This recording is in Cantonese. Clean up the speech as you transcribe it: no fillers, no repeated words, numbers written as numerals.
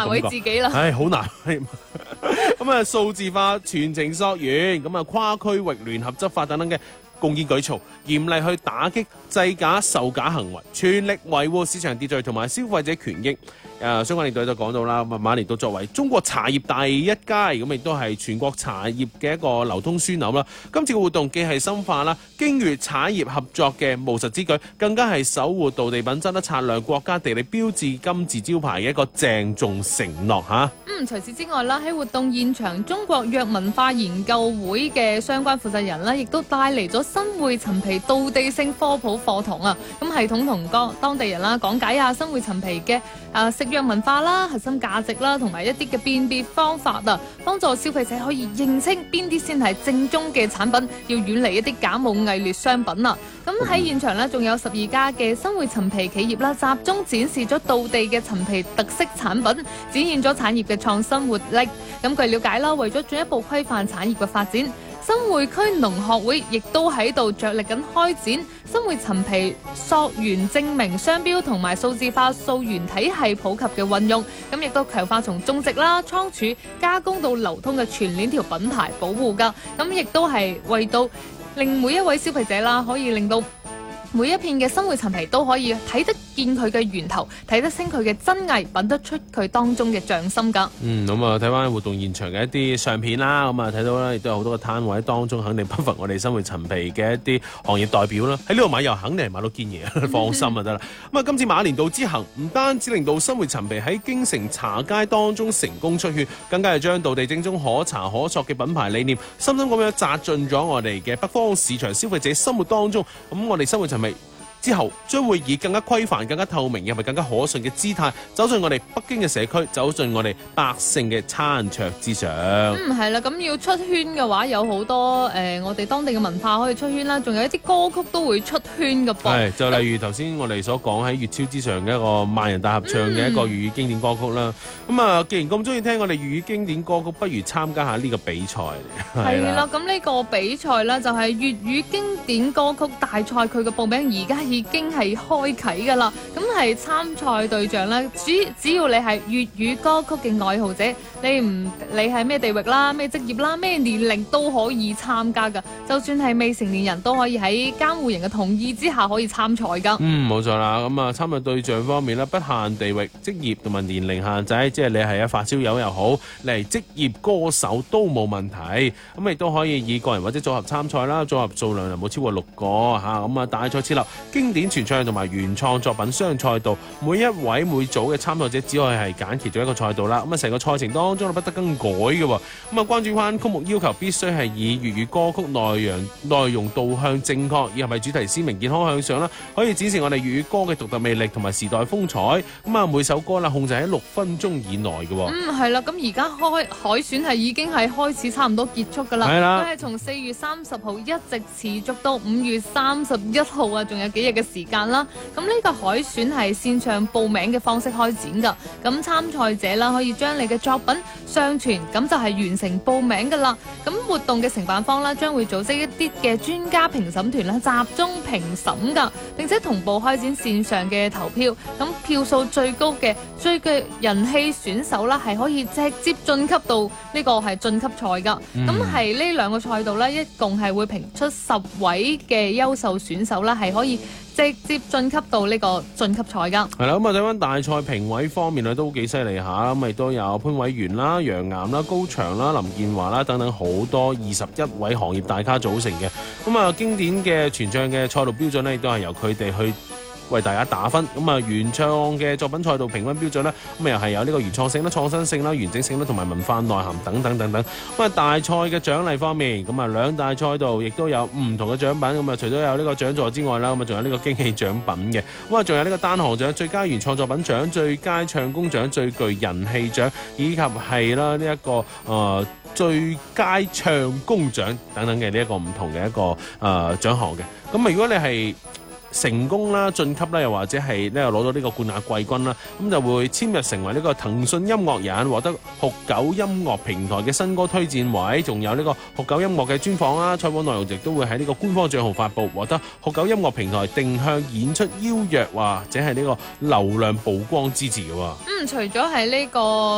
難為自己啦。 唉，好難。咁啊，數字化全程溯源，咁啊，跨區域聯合執法等等嘅共建舉措，嚴厲去打擊製假售假行為，全力維護市場秩序同埋消費者權益。相關領隊就講到啦，馬年度作為中國茶葉第一街，咁亦都係全國茶葉嘅一個流通樞紐啦。今次嘅活動既係深化啦京粵茶葉合作嘅務實之舉，更加係守護道地品質啦、擦亮國家地理標誌金字招牌嘅一個鄭重承諾嚇。 除此之外啦，喺活動現場，中國藥文化研究會嘅相關負責人啦，亦都帶嚟咗新會陳皮道地性科普課堂啊。咁系統同當地人啦講解下新會陳皮嘅食藥文化啦、核心價值啦，同埋一啲嘅辨別方法啊，幫助消費者可以認清邊啲先係正宗嘅產品，要遠離一啲假冒偽劣商品啊。咁喺現場呢，仲有12家嘅新會陳皮企業啦，集中展示咗道地嘅陳皮特色產品，展現咗產業嘅創新活力。咁據了解啦，為咗進一步規範產業嘅發展，新會區農學會亦都喺度着力緊開展新會陳皮溯源證明商標同埋數字化溯源體系普及嘅運用，咁亦都強化從種植啦、倉儲、加工到流通嘅全鏈條品牌保護㗎，咁亦都係為到令每一位消費者啦，可以令到每一片嘅新會陳皮都可以睇得見佢嘅源頭，睇得清佢嘅真偽，品得出佢當中嘅匠心㗎。 咁啊睇翻活動現場嘅一啲相片啦，咁啊睇到咧亦都有好多個攤位，當中肯定不乏我哋新會陳皮嘅一啲行業代表啦。喺呢度買又肯定係買到堅嘢，放心就得啦。咁啊，今次馬年度之行唔單止令到新會陳皮喺京城茶街當中成功出圈，更加係將道地正宗可茶可塑嘅品牌理念，深深咁樣扎進咗我哋嘅北方市場消費者生活當中。咁我哋新會陳皮之後將會以更加規範、更加透明，又係更加可信嘅姿態，走進我哋北京嘅社區，走進我哋百姓嘅餐桌之上。 係啦，咁要出圈嘅話，有好多我哋當地嘅文化可以出圈啦，仲有一啲歌曲都會出圈嘅噃。 係，就例如頭先我哋所講喺粵超之上嘅一個萬人大合唱嘅一個粵語經典歌曲啦。咁啊，既然咁中意聽我哋粵語經典歌曲，不如參加下呢個比賽。 係啦，咁呢個比賽呢，就係粵語經典歌曲大賽，佢嘅報名而家已經係開啟㗎啦。咁係參賽對象呢，只要你係粵語歌曲嘅愛好者，你係咩地域啦、咩職業啦、咩年齡都可以參加㗎。就算係未成年人都可以喺監護人嘅同意之下可以參賽㗎。 冇錯啦。咁啊，參賽對象方面咧，不限地域、職業同埋年齡限制，即係你係發燒友又好，你係職業歌手都冇問題。咁亦都可以以個人或者組合參賽啦，組合數量就冇超過6個嚇。咁啊，大賽設立經典傳唱同埋原創作品雙賽道，每一位每組嘅參賽者只可以係揀其中一個賽道啦。咁啊，成個賽程當中不得更改嘅喎。咁啊，關注翻曲目要求必須係以粵語歌曲內容導向正確，以及係主題鮮明、健康向上啦，可以展示我哋粵語歌嘅獨特魅力同埋時代風采。咁啊，每首歌啦控制喺6分鐘以內嘅喎。 係啦，咁而家海選係已經係開始差唔多結束㗎啦。 係啦， 佢係從4月30號一直持續到5月31號啊，仲有幾日嘅時間啦。咁呢個海選係線上報名嘅方式開展㗎。咁參賽者啦可以將你嘅作品上傳，咁就係完成報名㗎啦。咁活動嘅承辦方啦將會組織一啲嘅專家評審團啦集中評審㗎，並且同步開展線上嘅投票。咁票數最高嘅最具人氣選手啦係可以直接晉級到呢個係晉級賽㗎。咁係呢兩個賽道咧，一共係會評出10位嘅優秀選手啦，係可以直接晉級到呢個晉級賽㗎。 係啦，咁啊睇翻大賽評委方面咧都幾犀利下，咁亦都有潘偉源啦、楊岩啦、高翔啦、林建華啦等等好多21位行業大咖組成嘅。咁啊，經典嘅傳唱嘅賽道標準咧，亦都係由佢哋去為大家打分。咁啊，原創嘅作品賽道評分標準咧，咁又係有呢個原創性啦、創新性啦、完整性啦同埋文化內涵等等等等。咁啊，大賽嘅獎勵方面，咁啊兩大賽道亦都有唔同嘅獎品。咁啊，除咗有呢個獎座之外啦，咁啊仲有呢個驚喜獎品嘅。咁啊，仲有呢個單項獎、最佳原創作品獎、最佳唱功獎、最具人氣獎，以及係啦呢一個最佳唱功獎等等嘅呢一個唔同嘅一個獎項嘅。咁啊，如果你係成功啦、晉級啦，又或者係咧攞到呢個冠亞季軍啦，咁就會簽入成為呢個騰訊音樂人，獲得酷狗音樂平台嘅新歌推薦位，仲有呢個酷狗音樂嘅專訪啦，採訪內容亦都會喺呢個官方賬號發布，獲得酷狗音樂平台定向演出邀約或者係呢個流量曝光支持嘅喎。 除咗係呢個